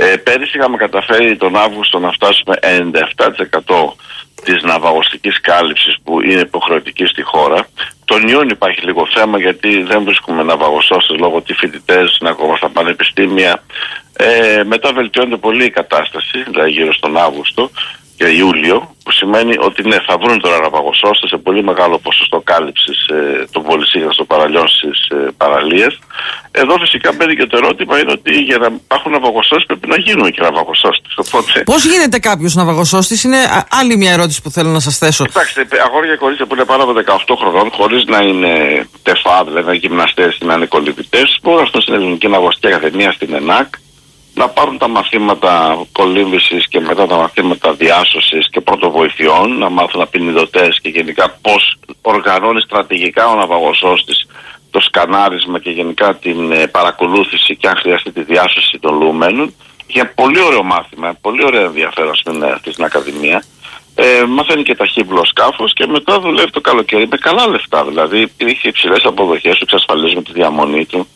Πέρυσι είχαμε καταφέρει τον Αύγουστο να φτάσουμε 97% της ναυαγωστικής κάλυψης που είναι υποχρεωτική στη χώρα. Τον Ιούνιο υπάρχει λίγο θέμα γιατί δεν βρίσκουμε ναυαγοσώστες λόγω ότι οι φοιτητές είναι ακόμα στα πανεπιστήμια. Μετά βελτιώνεται πολύ η κατάσταση, δηλαδή γύρω στον Αύγουστο και Ιούλιο, που σημαίνει ότι ναι, θα βρουν τώρα ναυαγοσώστες σε πολύ μεγάλο ποσοστό κάλυψης των πολυσύγχρονων παραλιών στις παραλίες. Εδώ φυσικά μπαίνει και το ερώτημα είναι ότι για να υπάρχουν ναυαγοσώστες πρέπει να γίνουν και ναυαγοσώστες. Οπότε... Πώς γίνεται κάποιος ναυαγοσώστης, είναι άλλη μια ερώτηση που θέλω να σας θέσω. Κοιτάξτε, αγόρια και κορίτσια που είναι πάνω από 18 χρονών, χωρίς να είναι τεφά, δηλαδή να είναι γυμναστές ή να είναι κολυμβητές, μπορούν να έρθουν στην Ελληνική Ναυαγωστική Ακαδημία στην ΕΝΑΚ, να πάρουν τα μαθήματα κολύμβησης και μετά τα μαθήματα διάσωσης και πρωτοβοηθειών, να μάθουν απεινιδωτές και γενικά πώς οργανώνει στρατηγικά ο ναυαγοσώστης το σκανάρισμα και γενικά την παρακολούθηση και αν χρειαστεί τη διάσωση των λουωμένων. Για πολύ ωραίο μάθημα, πολύ ωραίο ενδιαφέρον στην Ακαδημία. Μαθαίνει και ταχύπλο σκάφος και μετά δουλεύει το καλοκαίρι με καλά λεφτά. Δηλαδή είχε υψηλές αποδοχές, του εξασφαλίζουμε τη διαμονή του.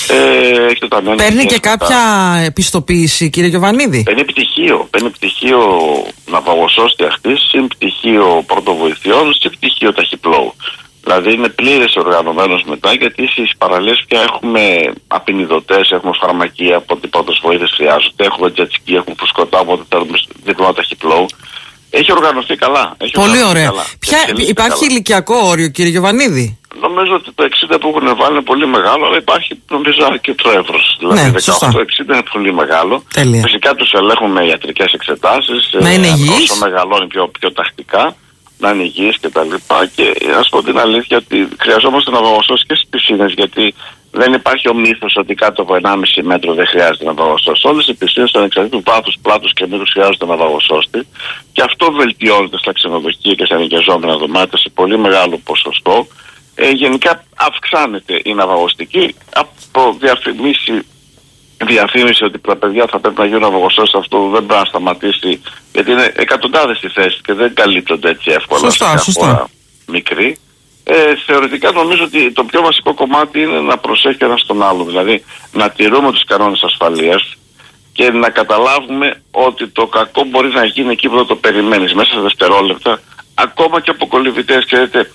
Παίρνει και κάποια επιστοποίηση, κύριε Γιωβανίδη. Παίρνει πτυχίο ναυαγοσώστη αχτής, συν πτυχίο πρωτοβοηθειών, συν πτυχίο ταχυπλώου. Δηλαδή είναι πλήρες οργανωμένος μετά, γιατί στις παραλίες πια έχουμε απεινιδωτές, έχουμε φαρμακεία από ό,τι πρώτες βοήθειες χρειάζονται, έχουμε τζετσκι, έχουμε φουσκωτά, οπότε θέλουμε δίπλωμα ταχυπλώου. Έχει οργανωθεί καλά. Πολύ ωραία. Υπάρχει ηλικιακό όριο, κύριε Γιωβανίδη? Νομίζω ότι το 60 που έχουν βάλει είναι πολύ μεγάλο, αλλά υπάρχει νομίζω αρκετό εύρος. Δηλαδή 18-60 είναι πολύ μεγάλο. Τέλεια. Φυσικά τους ελέγχουμε με ιατρικές εξετάσεις. Να είναι υγιείς. Όσο μεγαλώνει πιο τακτικά, να είναι υγιείς κτλ. Και να σου πω την αλήθεια ότι χρειαζόμαστε ναυαγοσώστες και στις πισίνες, γιατί δεν υπάρχει ο μύθος ότι κάτω από 1,5 μέτρο δεν χρειάζεται ναυαγοσώστη. Όλες οι πισίνες των εξαρτήτων βάθους, πλάτους και μήκους χρειάζονται ναυαγοσώστη. Και αυτό βελτιώνεται στα ξενοδοχεία και στα νοικιαζόμενα δωμάτια σε πολύ μεγάλο ποσοστό. Γενικά αυξάνεται η ναυαγωστική. Από διαφήμιση ότι τα παιδιά θα πρέπει να γίνουν ναυαγοσώστες, αυτό δεν πρέπει να σταματήσει, γιατί είναι εκατοντάδες στη θέση και δεν καλύπτονται έτσι εύκολα. Σωστά. Μικρή. Θεωρητικά νομίζω ότι το πιο βασικό κομμάτι είναι να προσέχει ένας τον άλλο. Δηλαδή να τηρούμε τους κανόνες ασφαλείας και να καταλάβουμε ότι το κακό μπορεί να γίνει εκεί που δεν το περιμένεις, μέσα σε δευτερόλεπτα. Ακόμα και από κολυμβητές, ξέρετε,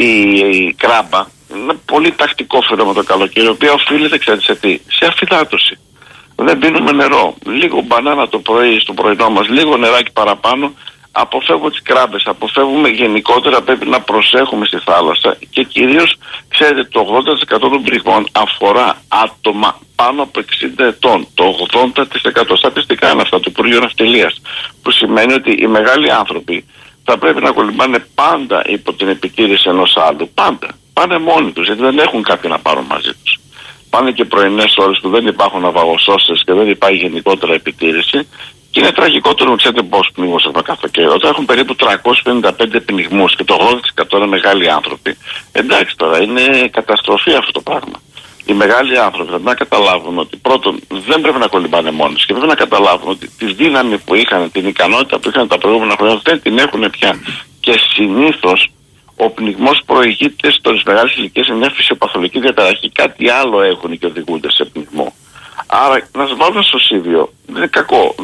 η κράμπα είναι πολύ τακτικό φαινόμενο το καλοκαίρι, το οποίο οφείλεται, ξέρετε σε τι? Σε αφυδάτωση. Δεν πίνουμε νερό. Λίγο μπανάνα το πρωί στο πρωινό μας, λίγο νεράκι παραπάνω. Αποφεύγουμε τις κράμπες, αποφεύγουμε γενικότερα, πρέπει να προσέχουμε στη θάλασσα και κυρίως, ξέρετε, το 80% των πληγών αφορά άτομα πάνω από 60 ετών. Το 80% στατιστικά είναι αυτά του Υπουργείου Ναυτιλίας, που σημαίνει ότι οι μεγάλοι άνθρωποι θα πρέπει να κολυμπάνε πάντα υπό την επιτήρηση ενός άλλου. Πάντα. Πάνε μόνοι τους, γιατί δεν έχουν κάποιον να πάρουν μαζί τους. Πάνε και πρωινές ώρες που δεν υπάρχουν ναυαγοσώστες και δεν υπάρχει γενικότερα επιτήρηση. Και είναι τραγικότερο, ξέρετε πόσους πνιγμούς έχουμε κάθε καιρό. Όταν έχουν περίπου 355 πνιγμούς και το 80% είναι μεγάλοι άνθρωποι. Εντάξει τώρα, είναι καταστροφή αυτό το πράγμα. Οι μεγάλοι άνθρωποι πρέπει να καταλάβουν ότι πρώτον δεν πρέπει να κολυμπάνε μόνοι τους και πρέπει να καταλάβουν ότι τη δύναμη που είχαν, την ικανότητα που είχαν τα προηγούμενα χρόνια δεν την έχουν πια. Και συνήθως ο πνιγμός προηγείται στις μεγάλες ηλικίες σε μια φυσιοπαθολογική διαταραχή. Κάτι άλλο έχουν και οδηγούνται σε πνιγμό. Άρα να σε βάλουν στο σίδιο δεν είναι κακό.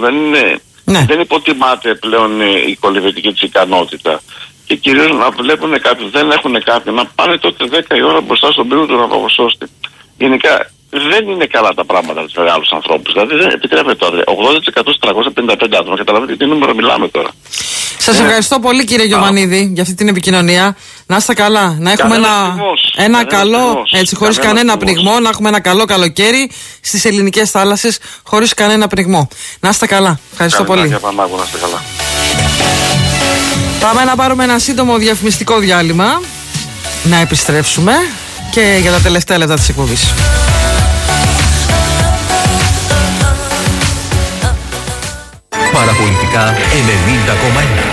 Δεν υποτιμάται πλέον η κολυμβητική της ικανότητα. Και κυρίως να βλέπουν κάποιοι, δεν έχουν κάποιοι, να πάνε τότε 10 η ώρα μπροστά στον πύργο του ναυαγοσώστη. Γενικά δεν είναι καλά τα πράγματα για τους άλλους ανθρώπους. Δηλαδή δεν επιτρέπεται τώρα. 80% στους 355 άτομα. Καταλαβαίνετε τι νούμερο μιλάμε τώρα. Σας ευχαριστώ πολύ, κύριε Γιωβανίδη, για αυτή την επικοινωνία. Να είστε καλά. Να έχουμε ένα καλό, έτσι, χωρίς κανένα πνιγμό, να έχουμε ένα καλό καλοκαίρι στις ελληνικές θάλασσες, χωρίς κανένα πνιγμό. Να είστε καλά. Ευχαριστώ πολύ. Πάμε να πάρουμε ένα σύντομο διαφημιστικό διάλειμμα. Να επιστρέψουμε και για τα τελευταία λεπτά της εκπομπής. Παραπολιτικά 90,1.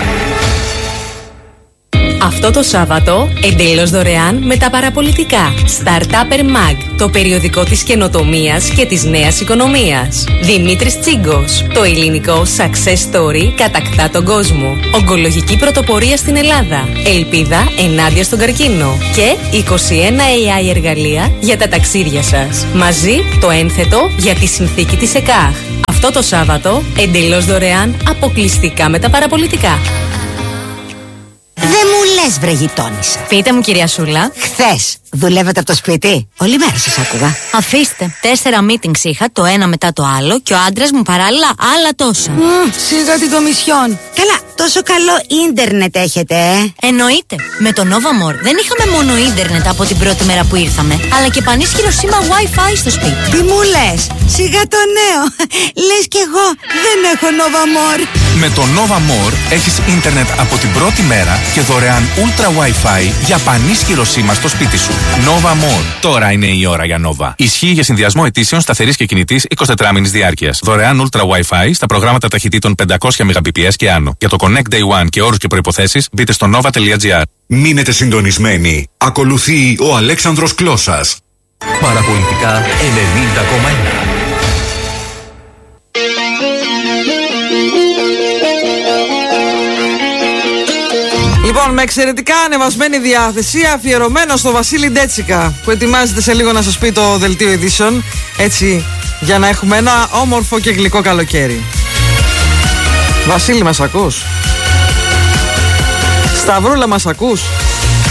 Αυτό το Σάββατο, εντελώς δωρεάν με τα παραπολιτικά. Startupper Mag, το περιοδικό της καινοτομίας και της νέας οικονομίας. Δημήτρης Τσίγκος, το ελληνικό success story κατακτά τον κόσμο. Ογκολογική πρωτοπορία στην Ελλάδα. Ελπίδα ενάντια στον καρκίνο. Και 21 AI εργαλεία για τα ταξίδια σας. Μαζί το ένθετο για τη συνθήκη της ΕΚΑΧ. Αυτό το Σάββατο, εντελώς δωρεάν, αποκλειστικά με τα παραπολιτικά. Δεν μου λες, βρε γειτόνισσα. Πείτε μου, κυρία Σούλα. Χθες δουλεύετε από το σπίτι? Όλη μέρα σας άκουγα. Αφήστε, 4 meetings είχα, το ένα μετά το άλλο, και ο άντρας μου παράλληλα άλλα τόσα. Σιγά την Κομισιόν. Καλά, τόσο καλό ίντερνετ έχετε, Εννοείται. Με το Nova More δεν είχαμε μόνο ίντερνετ από την πρώτη μέρα που ήρθαμε, αλλά και πανίσχυρο σήμα Wi-Fi στο σπίτι. Τι μου λες? Σιγά το νέο. Λες κι εγώ δεν έχω Nova More. Με το Nova More έχεις ίντερνετ από την πρώτη μέρα και δωρεάν Ultra Wi-Fi για πανίσχυρο σήμα στο σπίτι σου. Nova More. Τώρα είναι η ώρα για Nova. Ισχύει για συνδυασμό αιτήσεων σταθερής και κινητής 24 μήνης διάρκειας. Δωρεάν Ultra Wi-Fi στα προγράμματα ταχυτήτων 500 Mbps και άνω. Για το Connect Day One και όρους και προϋποθέσεις μπείτε στο nova.gr. Μείνετε συντονισμένοι. Ακολουθεί ο Αλέξανδρος Κλώσας. Παραπολιτικά 90,1. Λοιπόν, με εξαιρετικά ανεβασμένη διάθεση, αφιερωμένο στο Βασίλη Ντέτσικα, που ετοιμάζεται σε λίγο να σας πει το δελτίο ειδήσεων, έτσι για να έχουμε ένα όμορφο και γλυκό καλοκαίρι. Βασίλη, μας ακούς? Σταυρούλα, μας ακούς?